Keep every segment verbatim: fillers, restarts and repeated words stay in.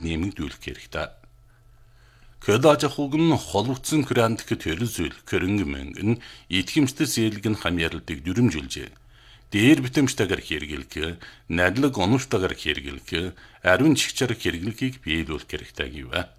нэмэгдүүлэх хэрэгтэй. Көлажахуг нь холвцсан крандик төрөлзөл көрөнгө мэнгэн итгэмжтэй зээлгэн хамьярлыг дүрмжүүлжээ. Дээр битэмжтэйгээр хэрэглэх, надлаг оновчтойгоор хэрэглэх, ариун чигчээр хэрэглэхийг биелүүлэх хэрэгтэй гэв.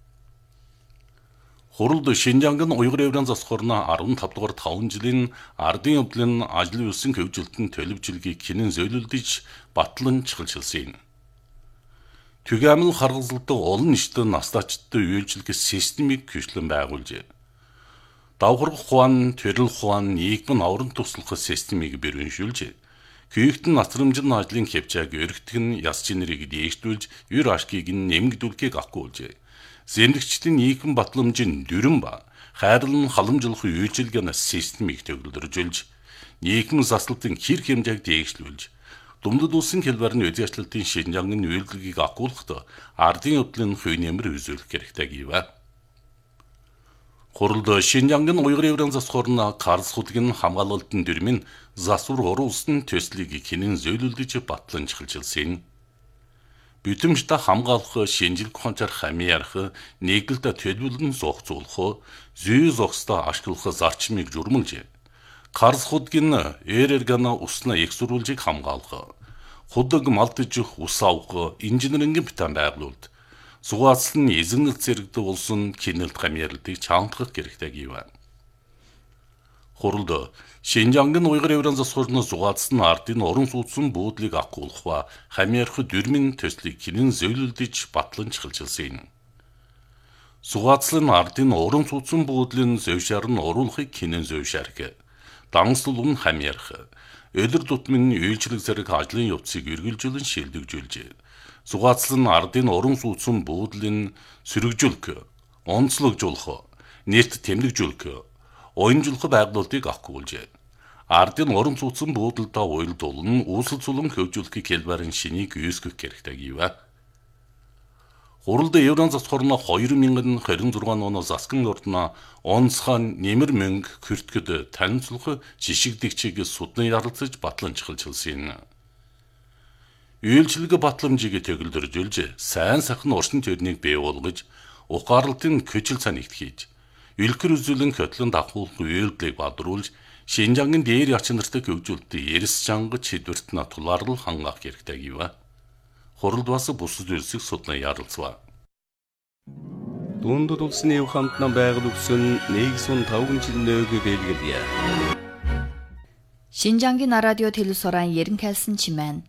Хуралд Шинжаангийн уйгур еврейн засхорна арван тав дугаар таван жилийн ардын явдлын ажлын үсэн хөгжилтөнд төлөвчлөгийг хинэн зөөлөлдөж батлан чиглэлсэн. Түгээмэл харгалзалтай олон нийтэд настаачдтай үйлчлэх системийг хөшлөн байгуулжээ. Давхарх ухаан, төрөл ухаан, нийгмийн аврам туслах системийг бэрхшүүлжээ. Күйгтэн насрамжин ажлын хявчааг өргөтгөн яс чинэрийг дээшлүүлж, эр ашгийг нэмэгдүүлэхийг ахгүйжээ. Зэмлэгчдийн нийгэм батламжийн дүрэн ба хайрлан халамжлах үйлчилгээний системийг төвлөрүүлж, нийгэм заслалтын хэрэг хэмжээг дээшлүүлж, Думдад улсын хэлбэрийн үдшилтийн Шинжаангийн үйлдвэрийг ахгуулахад ардын явдлын хувь нэмэр үзүүлэх хэрэгтэй гэв. Хуралд Шинжаангийн уйгур еврейн засхорна Карлсхудгийн хамгаалалтын дүрмийн засвар уруулсан төслийг хинэн зөөлөлдөж батлан чиглэлсэн. Бүтэмжтэй хамгаалах, шинжилх хончоор хамьяарах, нийгэлд төлөвлөн зохицуулах, зүй зохистой ашиглах зарчмыг журмалжээ. Карлсхудгийн эрэргана усна их сурвалжийг хамгаалах, худаг малтжих ус авах, инженерингийн битэн байгуулалт, зугаацлан эзэгнэл зэрэгдэг улсын кинэлт хамьярлыг чамдах хэрэгтэй гэв. Хуралд Шинжаангийн уйгур еврейн засхорны зугаацсан ардын орон сууцсан буудлыг ахгуулах ба хамьяарах дүрмийн төслийг хинэн зөөлөлдөж батлан чиглэлсэн. Зугаацлын ардын орон сууцсан буудлын зөвшөөр нь оруулахыг хинэн зөвшөөрөх. Дангслуулн хамьяарах, элэр дутмын үйлчлэг зэрэг ажлын явцыг эргэлжүүлэн шилдэгжүүлжээ. Зугаацлан ардын орон сууцсан буудлын сөрөгжүүлэх, онцлогжуулах, нэрт тэмдэгжүүлэх, уянжуулах байгуулалтыг ахгуулжээ. Ардын орон сууцсан буудлаа уялдуулан үүсэлцүүлэн хөгжүүлэхийг хэлбэрийн шинийг үүсгэх хэрэгтэй гэв. Хуралд еврейн засхорно хоёр мянган хорин зургаан оноос засгийн ордно онцхон нэмэр мөнгө хүртгэд танилцуулах жишигдэгчийг судны ярилцаж батлан чиглэлсэн. Үйлчлэг батламжийг төгөлдржүүлж, сайн сайхан орчин төрнийг бий болгож, ухаарлалтын көчил цанигт хийж, үлгэр үзүүлэн хөтлөн давхуулах үйлдэлийг бадруулж, Шинжаангийн дээр яч нартай хөгжүүлэлтийг эрс чангаж шийдвэрт нь тулаарлал хангах хэрэгтэй гэв. Хуралд бас бусад үйлсийг судна ярилцв. Дундад улсын эв хамтнаа байгуулсан нэгдүгээр таван жил нөөг бэлгэлье. Шинжаангийн радио телевизорын ярин кайлсан чимээн.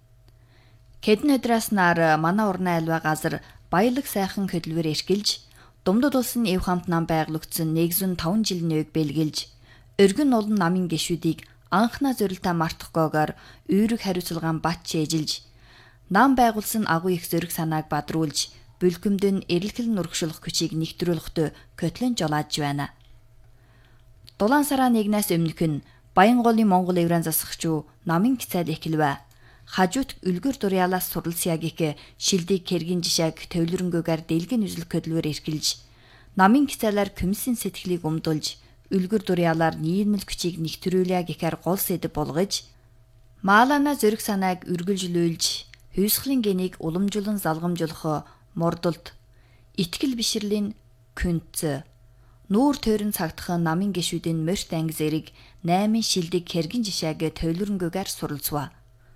Хэдэн өдрөөс нар манай урны альва газар баялаг сайхан хөдөлгөөр эрхэлж, Думдад улсын эв хамтнаа байгуулсан нэгдүгээр таван жил нөөг бэлгэлж, өргөн олон намын гишүүдийг анхнаа зорилтоо мартахгүйгээр үүрэг хариуцлагаан бат чэжилж, нам байгуулсан агуу их зөриг санааг бадруулж, бүлгэмдэн эрэлхэл нурагшлах хүчийг нэгтрүүлэхдээ көтлөн жолааж байна. Дулаан сараа нэгнээс өмнөх нь Баянголын Монгол еврейн засагчуу намын кицэл эхлэвэ. Хажуут үлгэр дурьялаас суралцяаг их шилдэг кэргийн жишээг төвлөрөнгөөр дэлгэн үзлэх хөдөлгөөр эрхэлж, намын кицэлээр күмсийн сэтгэлийг өмдүүлж, үлгэр дурьялаар нийлмэл хүчийг нэгтрүүлээ гэхээр гол сэдэв болгож, маалана зөриг санааг үргэлжлүүлж, хүйсхлийн гэнийг уламжуулан залгамжуулах мордолд, итгэл бишрэлийн күнц, нүүр тойрон цагдах намын гишүүдийн морьт анги зэрэг наймын шилдэг кэргийн жишээг төвлөрөнгөөр суралцва.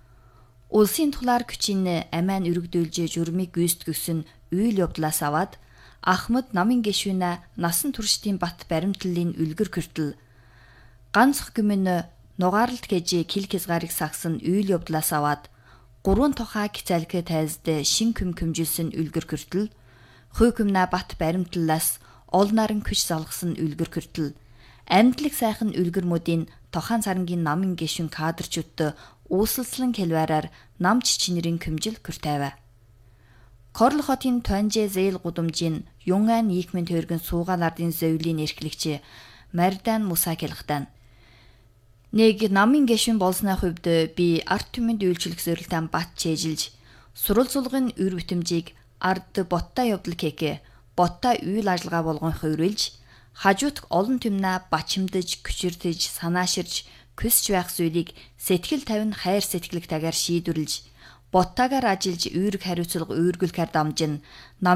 Улсын тулаар хүчин амиан өргөдүүлж журмыг гүйцэтгсэн үйл явдлаас аваад Ахмад намын гишүүнэ насан туршдын бат баримтлалын үлгэр хүртэл ганцх гүмэн нугаарлт гэж кил хязгаарыг сагсан үйл явдлаас аваад гурван тухай кицэлгэ тайлзд шин күм күмжилсэн үлгэр хүртэл хүй күмнэ бат баримтлалаас ол наран күч залгасан үлгэр хүртэл амьдлаг сайхан үлгэрмүүдийн тохаан царангийн намын гишүүн кадрчуудад үүсэлцлэн хэлвэрээр нам чичнэрийн күмжил хүртэйвэ. Корл хотын Туанжэ зээл гудамжийн Юнган нийгмийн төргөн суугаан ардын зөвлийн эрхлэгч Мардан Мусакилхтан нэг намын гишүүн болсны хувьд би арт түмэнд үйлчлэх зорилттой бат чэжилж суралцуулгын үр бүтэмжийг ард боттой явдал кэкэ боттой үйл ажиллагаа болгон хувирлж хажуутг олон түмнэ бачимдаж күчирдэж санааширж көсч байх зүйлийг сэтгэл тавин хайр сэтгэлэг тагаар шийдвэрлэж боттаагаар ажиллаж үүрэг хариуцлага үүргүүлэхээр дамжин